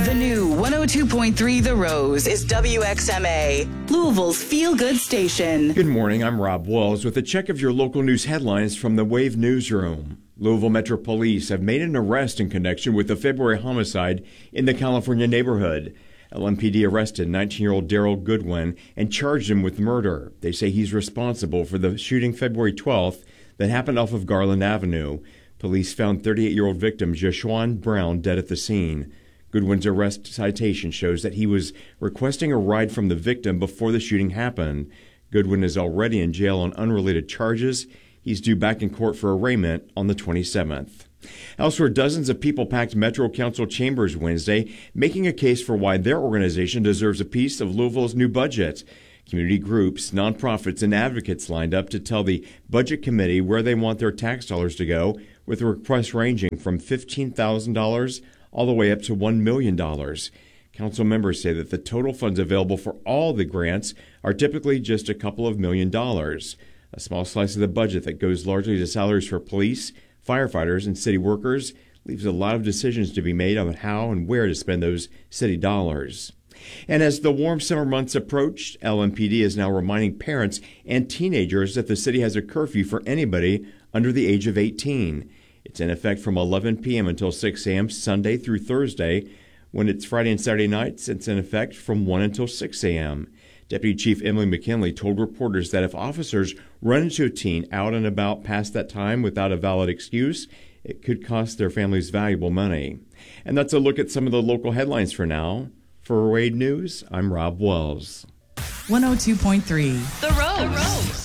The new 102.3 The Rose is WXMA, Louisville's feel-good station. Good morning, I'm Rob Wells with a check of your local news headlines from the Wave Newsroom. Louisville Metro Police have made an arrest in connection with a February homicide in the California neighborhood. LMPD arrested 19-year-old Daryl Goodwin and charged him with murder. They say he's responsible for the shooting February 12th that happened off of Garland Avenue. Police found 38-year-old victim Joshuan Brown dead at the scene. Goodwin's arrest citation shows that he was requesting a ride from the victim before the shooting happened. Goodwin is already in jail on unrelated charges. He's due back in court for arraignment on the 27th. Elsewhere, dozens of people packed Metro Council chambers Wednesday, making a case for why their organization deserves a piece of Louisville's new budget. Community groups, nonprofits, and advocates lined up to tell the Budget Committee where they want their tax dollars to go, with requests ranging from $15,000 all the way up to $1 million. Council members say that the total funds available for all the grants are typically just a couple of $1 million. A small slice of the budget that goes largely to salaries for police, firefighters, and city workers leaves a lot of decisions to be made on how and where to spend those city dollars. And as the warm summer months approach, LMPD is now reminding parents and teenagers that the city has a curfew for anybody under the age of 18. It's in effect from 11 p.m. until 6 a.m. Sunday through Thursday. When it's Friday and Saturday nights, it's in effect from 1 until 6 a.m. Deputy Chief Emily McKinley told reporters that if officers run into a teen out and about past that time without a valid excuse, it could cost their families valuable money. And that's a look at some of the local headlines for now. For Wade News, I'm Rob Wells. 102.3 The Rose.